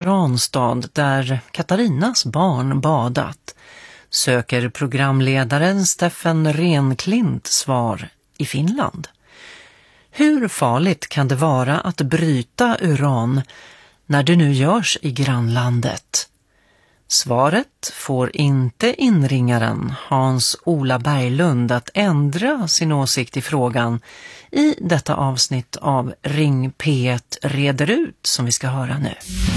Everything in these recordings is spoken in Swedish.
Ranstad där Katarinas barn badat söker programledaren Steffen Renklint svar i Finland. Hur farligt kan det vara att bryta uran när det nu görs i grannlandet? Svaret får inte inringaren Hans-Ola Berglund att ändra sin åsikt i frågan i detta avsnitt av Ring P1 reder ut som vi ska höra nu.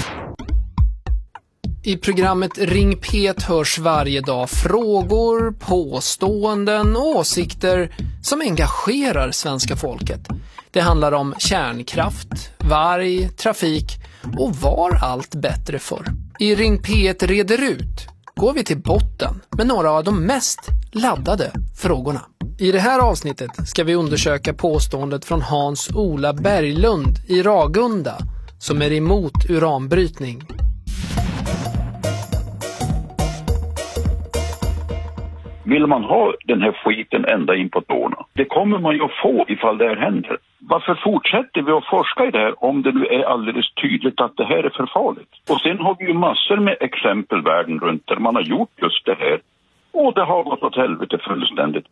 I programmet Ring P1 hörs varje dag frågor, påståenden och åsikter som engagerar svenska folket. Det handlar om kärnkraft, varg, trafik och var allt bättre förr. I Ring P1 reder ut går vi till botten med några av de mest laddade frågorna. I det här avsnittet ska vi undersöka påståendet från Hans-Ola Berglund i Ragunda som är emot uranbrytning. Vill man ha den här skiten ända in på tårna? Det kommer man ju att få ifall det här händer. Varför fortsätter vi att forska i det här om det nu är alldeles tydligt att det här är för farligt? Och sen har vi ju massor med exempel världen runt där man har gjort just det här. Och det har gått åt helvete fullständigt.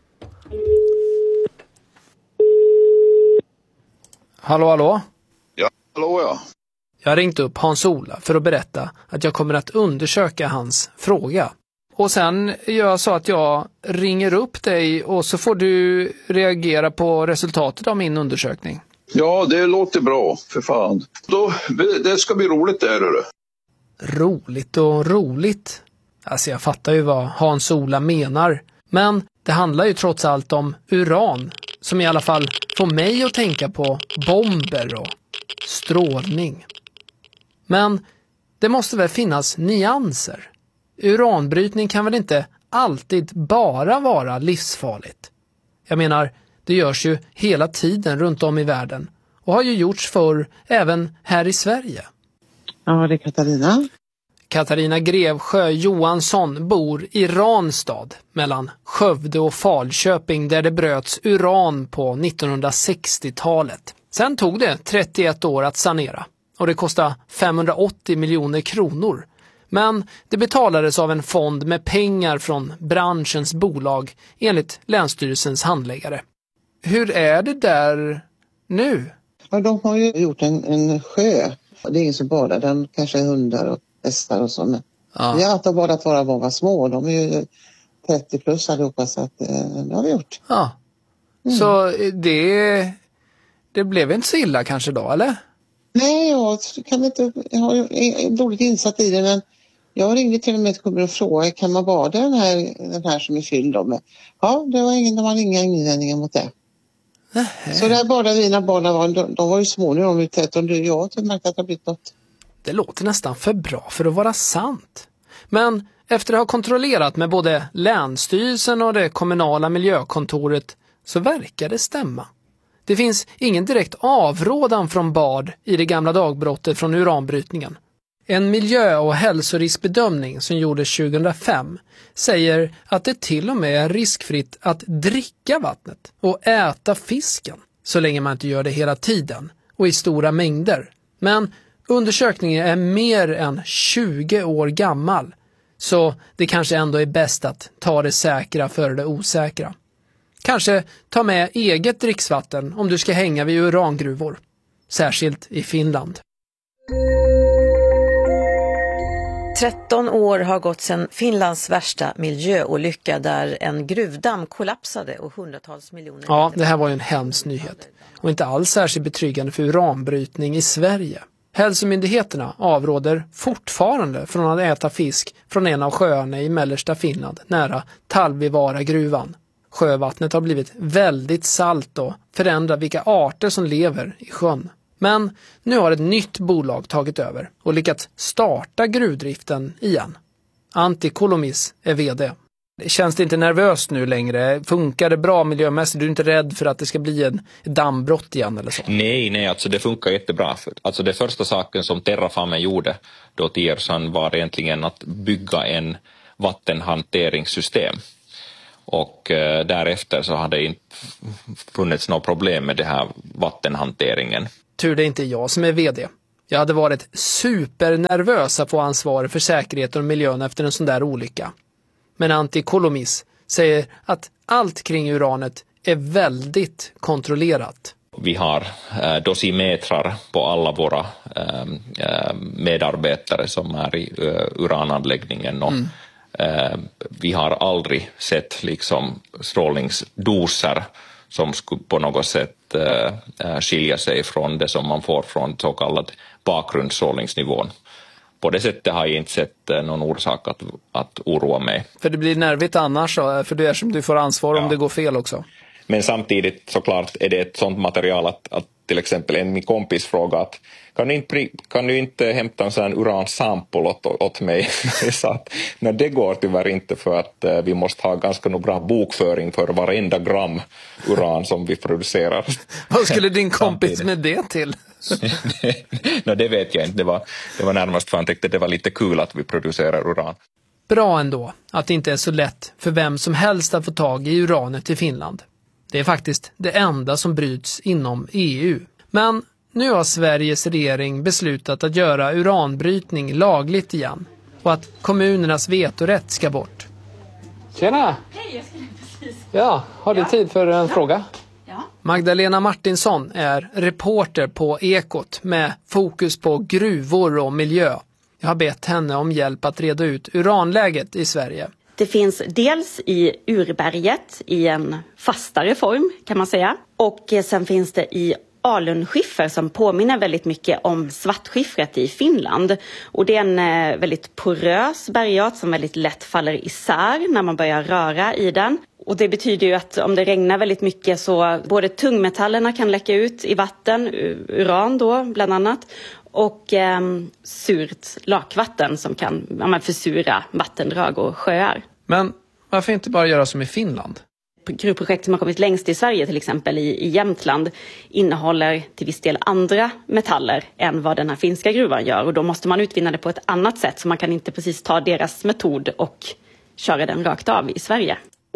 Hallå? Ja, hallå ja. Jag har ringt upp Hans-Ola för att berätta att jag kommer att undersöka hans fråga. Och sen gör jag så att jag ringer upp dig och så får du reagera på resultatet av min undersökning. Ja, det låter bra, för fan. Det ska bli roligt där, hörru. Roligt och roligt. Alltså jag fattar ju vad Hans-Ola menar. Men det handlar ju trots allt om uran som i alla fall får mig att tänka på bomber och strålning. Men det måste väl finnas nyanser. Uranbrytning kan väl inte alltid bara vara livsfarligt. Jag menar, det görs ju hela tiden runt om i världen och har ju gjorts förr även här i Sverige. Ja, det är Katarina. Katarina Grevsjö Johansson bor i Ranstad mellan Skövde och Falköping där det bröts uran på 1960-talet. Sen tog det 31 år att sanera och det kostade 580 miljoner kronor. Men det betalades av en fond med pengar från branschens bolag enligt Länsstyrelsens handläggare. Hur är det där nu? Ja, de har ju gjort en sjö. Det är ingen som badar, den kanske är hundar och hästar och så. Men Ja. vi har alltid badat våra många små. De är ju 30 plus allihopa så att det har vi gjort. Ja. Så det blev inte så illa kanske då, eller? Nej, jag har ju dåligt insatt i det, men jag ringde till och med till och frågade, kan man bada den här som är fylld då med? Ja, det var de hade inga invändningar mot det. Så där badade vi när barnen var, de var ju små nu, de var ju tätt, och jag har inte märkt att det har blivit något. Det låter nästan för bra för att vara sant. Men efter att ha kontrollerat med både Länsstyrelsen och det kommunala miljökontoret så verkar det stämma. Det finns ingen direkt avrådan från bad i det gamla dagbrottet från uranbrytningen. En miljö- och hälsoriskbedömning som gjordes 2005 säger att det till och med är riskfritt att dricka vattnet och äta fisken så länge man inte gör det hela tiden och i stora mängder. Men undersökningen är mer än 20 år gammal så det kanske ändå är bäst att ta det säkra för det osäkra. Kanske ta med eget dricksvatten om du ska hänga vid urangruvor, särskilt i Finland. 13 år har gått sedan Finlands värsta miljöolycka där en gruvdamm kollapsade och hundratals miljoner... Ja, det här var ju en hemsk nyhet och inte alls särskilt betryggande för uranbrytning i Sverige. Hälsomyndigheterna avråder fortfarande från att äta fisk från en av sjöarna i mellersta Finland nära Talvivaara-gruvan. Sjövattnet har blivit väldigt salt och förändrar vilka arter som lever i sjön. Men nu har ett nytt bolag tagit över och lyckats starta gruvdriften igen. Antti Kolomis är vd. Känns det inte nervöst nu längre? Funkar det bra miljömässigt? Du är inte rädd för att det ska bli ett dammbrott igen eller så? Nej, alltså det funkar jättebra. Alltså det första saken som Terrafamen gjorde då 10 år sedan var egentligen att bygga en vattenhanteringssystem. Och därefter så hade det inte funnits några problem med det här vattenhanteringen. Tur det är inte jag som är vd. Jag hade varit supernervös att få ansvar för säkerheten och miljön efter en sån där olycka. Men Antti Kolomis säger att allt kring uranet är väldigt kontrollerat. Vi har dosimetrar på alla våra medarbetare som är i urananläggningen och vi har aldrig sett liksom strålningsdoser som skulle på något sätt skilja sig från det som man får från så kallad bakgrundsstrålningsnivån. På det sättet har jag inte sett någon orsak att oroa mig. För det blir nervigt annars, för det är som du får ansvar om det går fel också. Men samtidigt såklart är det ett sånt material att till exempel min kompis fråga att kan du inte hämta en sån uransample åt mig? Jag sa att nej, det går tyvärr inte för att vi måste ha ganska bra bokföring för varenda gram uran som vi producerar. Vad skulle din kompis med det till? Nej, det vet jag inte. Det var närmast för han tyckte det var lite kul att vi producerar uran. Bra ändå att det inte är så lätt för vem som helst att få tag i uranet i Finland. Det är faktiskt det enda som bryts inom EU. Men nu har Sveriges regering beslutat att göra uranbrytning lagligt igen och att kommunernas vetorätt ska bort. Tjena! Hej, jag skulle precis. Ja, har du tid för en fråga? Ja. Magdalena Martinsson är reporter på Ekot med fokus på gruvor och miljö. Jag har bett henne om hjälp att reda ut uranläget i Sverige. Det finns dels i urberget i en fastare form kan man säga. Och sen finns det i alunskiffer som påminner väldigt mycket om svartskiffret i Finland. Och det är en väldigt porös bergart som väldigt lätt faller isär när man börjar röra i den. Och det betyder ju att om det regnar väldigt mycket så både tungmetallerna kan läcka ut i vatten, uran då bland annat. Och surt lakvatten som kan försura vattendrag och sjöar. Men varför inte bara göra som i Finland? Gruvprojekt som har kommit längst i Sverige till exempel i Jämtland innehåller till viss del andra metaller än vad den här finska gruvan gör. Och då måste man utvinna det på ett annat sätt så man kan inte precis ta deras metod och köra den rakt av i Sverige.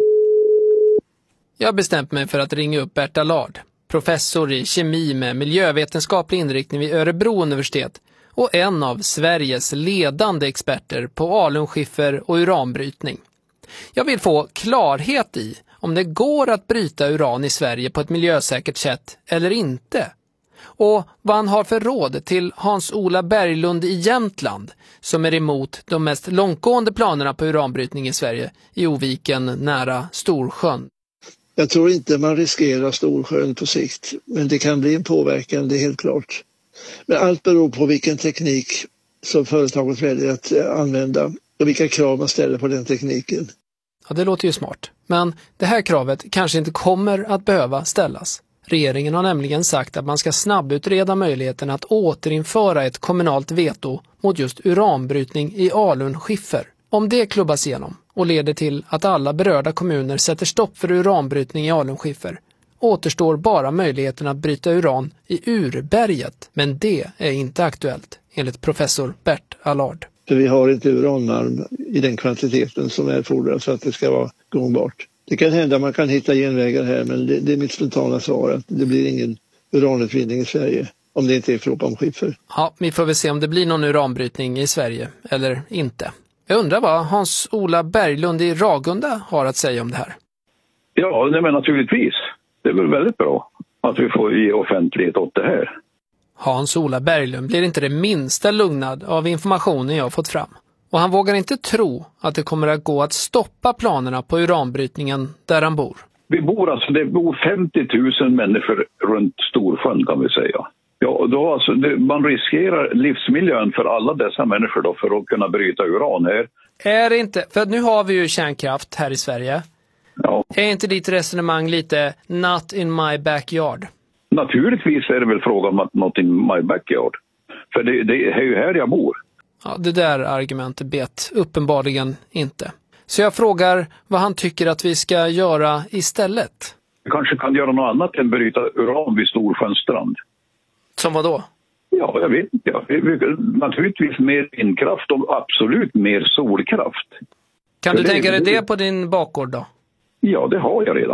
Jag har bestämt mig för att ringa upp Bert Allard, professor i kemi med miljövetenskaplig inriktning vid Örebro universitet och en av Sveriges ledande experter på alunskiffer och uranbrytning. Jag vill få klarhet i om det går att bryta uran i Sverige på ett miljösäkert sätt eller inte. Och vad han har för råd till Hans-Ola Berglund i Jämtland som är emot de mest långtgående planerna på uranbrytning i Sverige i Oviken nära Storsjön. Jag tror inte man riskerar Storsjön på sikt, men det kan bli en påverkan, det är helt klart. Men allt beror på vilken teknik som företaget väljer att använda och vilka krav man ställer på den tekniken. Ja, det låter ju smart. Men det här kravet kanske inte kommer att behöva ställas. Regeringen har nämligen sagt att man ska snabbutreda möjligheten att återinföra ett kommunalt veto mot just uranbrytning i alunskiffer. Om det klubbas igenom och leder till att alla berörda kommuner sätter stopp för uranbrytning i alunskiffer återstår bara möjligheten att bryta uran i urberget. Men det är inte aktuellt, enligt professor Bert Allard. För vi har inte uranmalm i den kvantiteten som erfordras för att det ska vara gångbart. Det kan hända man kan hitta genvägar här, men det är mitt spontana svar att det blir ingen uranutvinning i Sverige om det inte är fråga om skiffer. Ja, vi får väl se om det blir någon uranbrytning i Sverige eller inte. Jag undrar vad Hans-Ola Berglund i Ragunda har att säga om det här. Ja, men naturligtvis. Det är väl väldigt bra att vi får ge offentlighet åt det här. Hans-Ola Berglund blir inte det minsta lugnad av informationen jag har fått fram. Och han vågar inte tro att det kommer att gå att stoppa planerna på uranbrytningen där han bor. Det bor 50 000 människor runt Storsjön kan vi säga. Ja, då man riskerar livsmiljön för alla dessa människor då för att kunna bryta uran här. Är det inte, för nu har vi ju kärnkraft här i Sverige. Ja. Är inte ditt resonemang lite not in my backyard? Naturligtvis är det väl frågan om att not in my backyard. För det är ju här jag bor. Ja, det där argumentet bet uppenbarligen inte. Så jag frågar vad han tycker att vi ska göra istället. Vi kanske kan göra något annat än bryta uran vid Storsjöns strand. Som vad då? Ja, jag vet inte. Naturligtvis mer vindkraft och absolut mer solkraft. Kan du tänka dig det på din bakgård då? Ja, det har jag redan.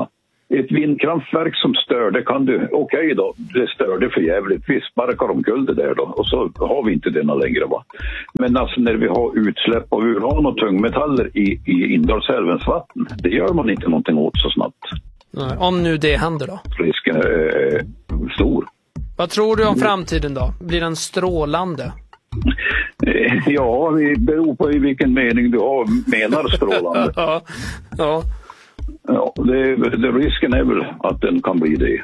Ett vindkraftverk som stör, det kan du, okej då, det störde för jävligt. Vi sparkar omkull det där då och så har vi inte denna längre va. Men alltså när vi har utsläpp av uran och tungmetaller i Indalsälvens vatten, det gör man inte någonting åt så snabbt. Nej, om nu det händer då? Risken är stor. Vad tror du om framtiden då? Blir den strålande? Ja, det beror på i vilken mening du menar strålande. Ja. Ja, risken är väl att den kan bli det.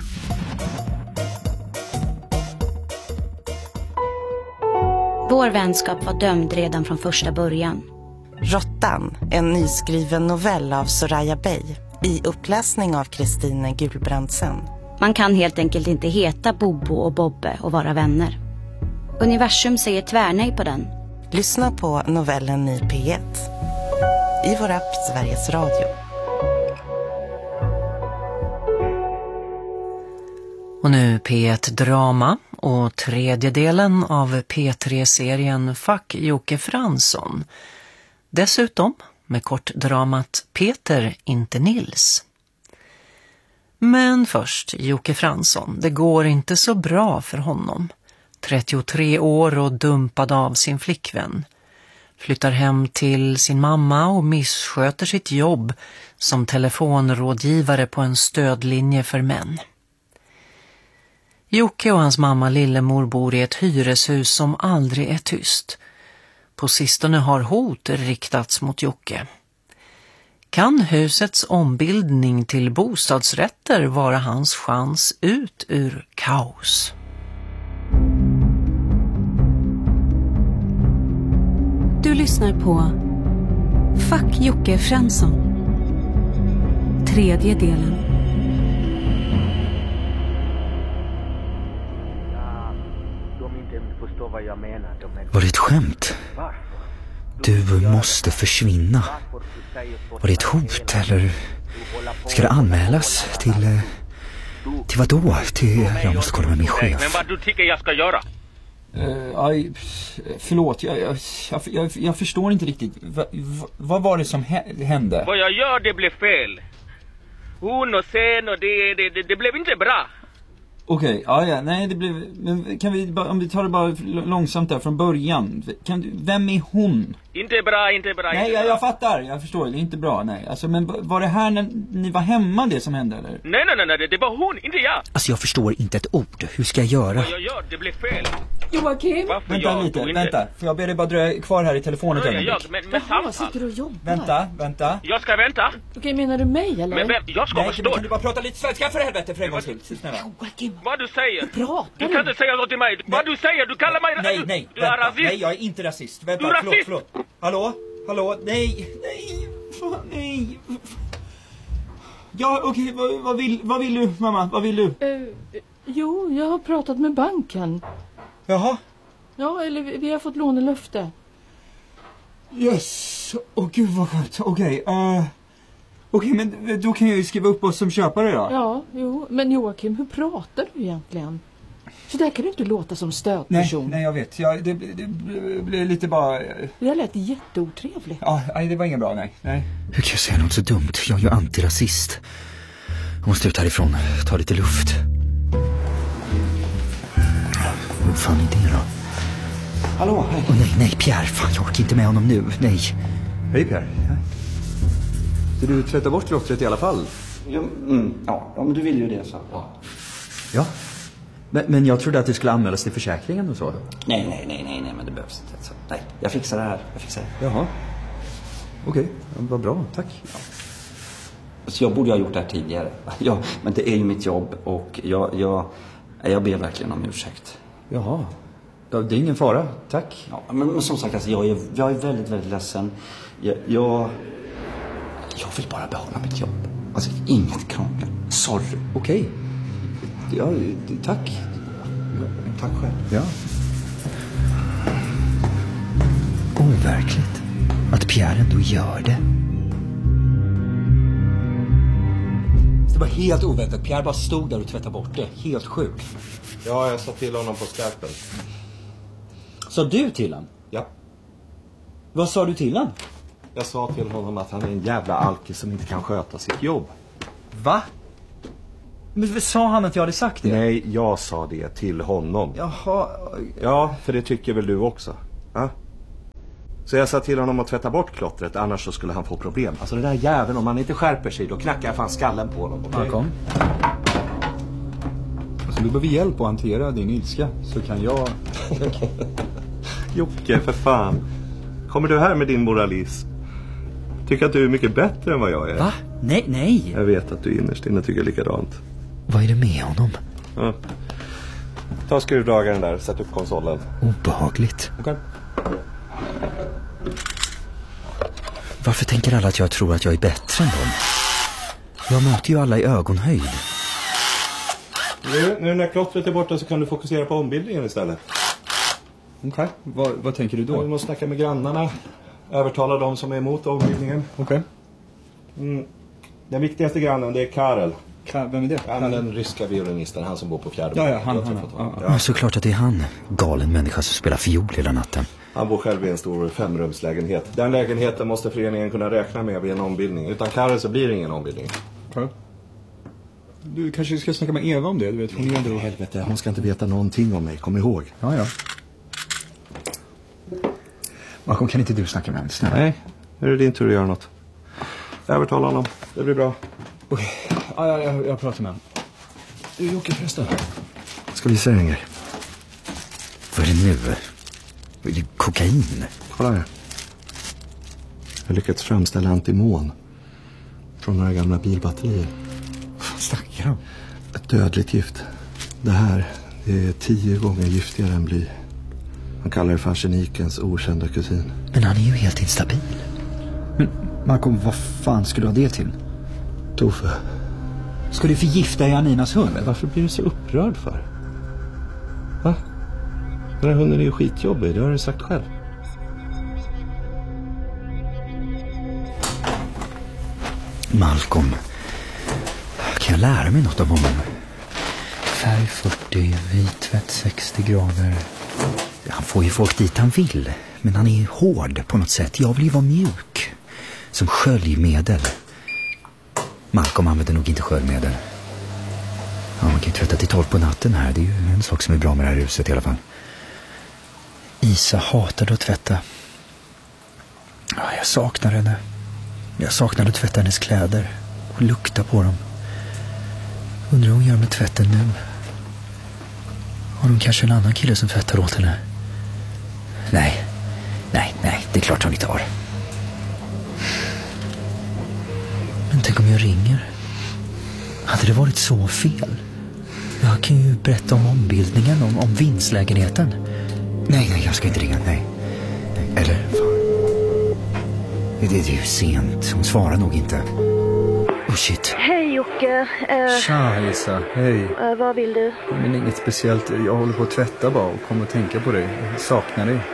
Vår vänskap var dömd redan från första början. Råttan, en nyskriven novell av Soraya Bey i uppläsning av Kristine Gulbrandsen. Man kan helt enkelt inte heta Bobo och Bobbe och vara vänner. Universum säger tvärnej på den. Lyssna på novellen i P1 i vår app Sveriges Radio. Och nu P1 Drama och tredje delen av P3-serien Fuck Jocke Fransson. Dessutom med kortdramat Peter, inte Nils. Men först Jocke Fransson, det går inte så bra för honom. 33 år och dumpad av sin flickvän. Flyttar hem till sin mamma och missköter sitt jobb som telefonrådgivare på en stödlinje för män. Jocke och hans mamma Lillemor bor i ett hyreshus som aldrig är tyst. På sistone har hot riktats mot Jocke. Kan husets ombildning till bostadsrätter vara hans chans ut ur kaos? Du lyssnar på Fuck Jocke Fransson. Tredje delen. Var det ett skämt? Du måste försvinna. Var det ett hot eller ska det anmälas till vad då? Jag måste kolla med min chef. Men vad du tycker jag ska göra? Förlåt, jag förstår inte riktigt. Vad var det som hände? Vad jag gör det blev fel. Hon och sen och det blev inte bra. Okej, nej det blev... Men kan vi om vi tar det bara långsamt där från början. Vem är hon? Inte bra. Nej, jag fattar. Jag förstår, det är inte bra, nej. Alltså, men var det här när ni var hemma det som hände, eller? Nej, det var hon, inte jag. Alltså, jag förstår inte ett ord. Hur ska jag göra? Vad jag gör, det blev fel. Joakim? Vänta. Får jag be dig bara dröja kvar här i telefonen ett ögonblick? Men samtal. Sitter du och jobbar? Vänta. Jag ska vänta. Okej, menar du mig, eller? Men vem? Jag ska förstå. Kan du bara prata lite svenska för helvete för en gång till? Joakim. Vad du säger? Pratar du kan inte säga något till mig. Vad du säger, du kallar mig... Nej, du är rasist. Nej, jag är inte rasist. Vänta, förlåt. Hallå, nej. Ja, okej, vad vill du, mamma? Vad vill du? Jo, jag har pratat med banken. Jaha? Ja, eller vi har fått lånelöfte. Yes, gud vad skönt. Okej, men då kan jag ju skriva upp oss som köpare då. Ja, jo, men Joakim, hur pratar du egentligen? Så där kan du inte låta som stödperson. Nej, jag vet. Det blir lite bara... Det lät jätteotrevligt. Ja, det var inget bra, nej. Hur kan jag säga något så dumt? Jag är ju antirasist. Jag måste ut härifrån. Ta lite luft. Vad fan är det då? Hallå, hej. Nej, Pierre. Fan, jag orkar inte med honom nu. Nej. Hej, Pierre. Så du tvättar bort klottret i alla fall? Ja, om du vill ju det så. Ja. Men jag trodde att det skulle anmälas till försäkringen och så. Nej, men det behövs inte. Så. Nej, jag fixar det här. Jaha. Okej, vad bra, tack. Ja. Så jag borde ha gjort det här tidigare. Ja, men det är ju mitt jobb och jag ber verkligen om ursäkt. Jaha. Ja, det är ingen fara, tack. Ja, men som sagt, alltså, jag är väldigt, väldigt ledsen. Jag vill bara behålla mitt jobb. Alltså, inget krångel. Sorry. Okej. Ja, tack. Tack själv. Ja. Overkligt att Pierre ändå gör det. Det var helt oväntat. Pierre bara stod där och tvättade bort det. Helt sjukt. Ja, jag sa till honom på släpen. Sa du till honom? Ja. Vad sa du till honom? Jag sa till honom att han är en jävla alkis som inte kan sköta sitt jobb. Va? Men sa han att jag hade sagt det? Nej, jag sa det till honom. Jaha. Ja, för det tycker väl du också? Ja? Så jag sa till honom att tvätta bort klottret, annars så skulle han få problem. Alltså det där jäveln, om han inte skärper sig, då knackar jag fan skallen på honom. Okay? Ja, kom. Alltså du behöver hjälp att hantera din ilska, så kan jag... Jocke, för fan. Kommer du här med din moralism? Tycker att du är mycket bättre än vad jag är? Va? Nej. Jag vet att du innerst inne tycker likadant. Vad är det med honom? Ja. Ta skruvdragaren där, sätt upp konsolen. Obehagligt. Okej. Varför tänker alla att jag tror att jag är bättre än dem? Jag möter ju alla i ögonhöjd. Nu när klottret är borta så kan du fokusera på ombildningen istället. Okej. Vad tänker du då? Vi måste snacka med grannarna. Övertala dem som är emot ombildningen. Okej. Den viktigaste grannen, det är Karel. Vem är det? Han, den ryska violinisten, han som bor på fjärde. Ja, han. Ja, såklart att det är han. Galen människa som spelar fiol hela natten. Han bor själv i en stor 5-rumslägenhet. Den lägenheten måste föreningen kunna räkna med vid en ombildning. Utan Karel så blir det ingen ombildning. Ja. Du kanske ska snacka med Eva om det, du vet. Hon är ändå... Helvete, hon ska inte veta någonting om mig, kom ihåg. Ja. Malcolm, kan inte du snacka med henne? Nej, nu är det din tur att göra något. Jag övertalar honom, det blir bra. Okej, ja, jag pratar med honom. Du, Jocke förresten. Ska vi säga en grej? Vad är det nu? Är det kokain? Kolla här. Jag har lyckats framställa antimon från några gamla bilbatterier. Vad snackar du om? Ett dödligt gift. Det här är 10 gånger giftigare än bly. Han kallar det för arsenikens okända kusin. Men han är ju helt instabil. Men Malcolm, vad fan skulle du ha det till? Toffe. Ska du förgifta Janinas hund? Men varför blir du så upprörd för? Va? Den här hunden är ju skitjobbig, det har du sagt själv. Malcolm, kan jag lära mig något om honom? Färg 40, vittvätt 60 grader. Han får ju folk dit han vill, men han är hård på något sätt. Jag vill ju vara mjuk. Som sköljmedel. Malcolm använder nog inte sköljmedel. Ja, man kan ju tvätta till 12 på natten här. Det är ju en sak som är bra med det här huset i alla fall. Isa hatade att tvätta. Ja, jag saknar henne. Jag saknade att tvätta hennes kläder och lukta på dem. Undrar hon gör med tvätten nu. Har hon kanske en annan kille som tvättar åt henne? Nej, det är klart hon inte har. Men tänk om jag ringer. Hade det varit så fel? Jag kan ju berätta om ombildningen, om vinstlägenheten. Nej, jag ska inte ringa, nej. Eller, fan. Det är ju sent, hon svarar nog inte. Oh shit. Hej Jocke. Tja Isa, hej. Vad vill du? Men inget speciellt, jag håller på att tvätta bara och kommer att tänka på dig. Jag saknar dig.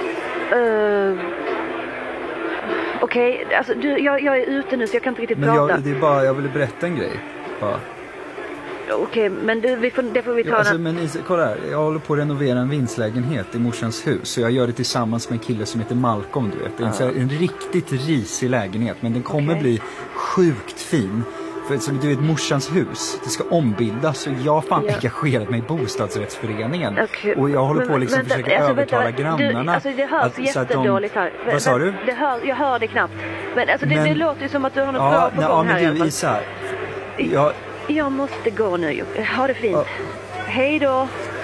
Okej, alltså jag är ute nu så jag kan inte riktigt prata. Men det är bara, jag ville berätta en grej. Okej, men det får vi ta. Alltså, men Isa, kolla här, jag håller på att renovera en vinstlägenhet i morsans hus. Så jag gör det tillsammans med en kille som heter Malcolm, du vet. Det är en riktigt risig lägenhet, men den kommer bli sjukt fin. För som du vet, morsans hus, det ska ombildas. Och jag har fan engagerat mig i bostadsrättsföreningen. Och jag håller på att liksom försöka övertala grannarna. Det hörs jättedåligt här. Vad sa du? Jag hör det knappt. Men alltså det låter ju som att du har något bra på gång här. Ja, men du Isa, jag måste gå nu. Ha det fint. Hej då.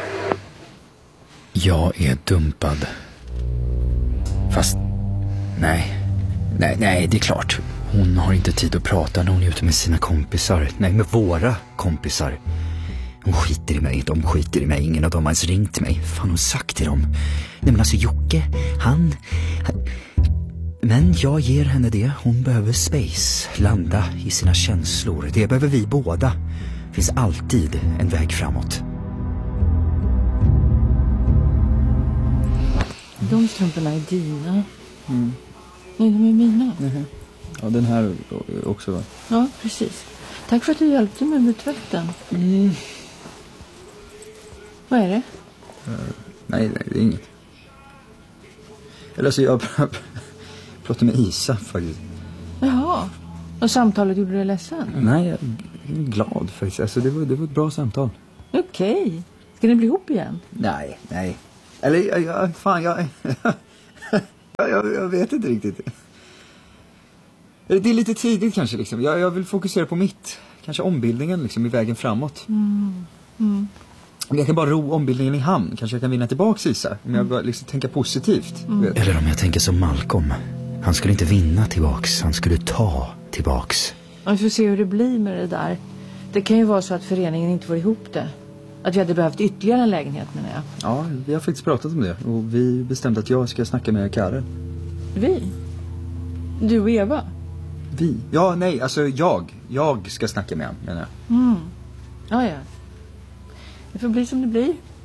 Jag är dumpad. Fast nej, det är klart. Hon har inte tid att prata när hon är ute med sina kompisar. Nej, med våra kompisar. Hon skiter i mig, de skiter i mig. Ingen av dem har ens ringt mig. Fan, hon har sagt till dem. Nej, men alltså Jocke, han... Men jag ger henne det. Hon behöver space. Landa i sina känslor. Det behöver vi båda. Det finns alltid en väg framåt. De strumporna är dina. Nej, de är mina. Ja, den här också, va? Ja, precis. Tack för att du hjälpte mig med tvätten. Vad är det? Nej, det är inget. Eller så jag pratar med Isa faktiskt. Jaha. Och samtalet gjorde dig ledsen? Nej, jag är glad faktiskt. Alltså, det var ett bra samtal. Okej. Ska ni bli ihop igen? Nej. Eller, jag vet inte riktigt. Det är lite tidigt kanske liksom. Jag vill fokusera på mitt. Kanske ombildningen liksom i vägen framåt. Jag kan bara ro ombildningen i hamn. Kanske jag kan vinna tillbaka Isa. Om jag bara liksom tänker positivt. Eller om jag tänker som Malcolm. Han skulle inte vinna tillbaks. Han skulle ta tillbaks. Vi får se hur det blir med det där. Det kan ju vara så att föreningen inte får ihop det. Att vi hade behövt ytterligare en lägenhet, menar jag. Ja, vi har faktiskt pratat om det. Och vi bestämde att jag ska snacka med Karen. Vi? Du och Eva? Vi? Ja, nej, alltså jag ska snacka med honom, menar jag. Ja. Det får bli som det blir.